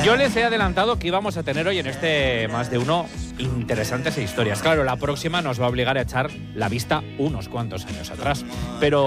Yo les he adelantado que íbamos a tener hoy en este Más de Uno interesantes historias. Claro, la próxima nos va a obligar a echar la vista unos cuantos años atrás. Pero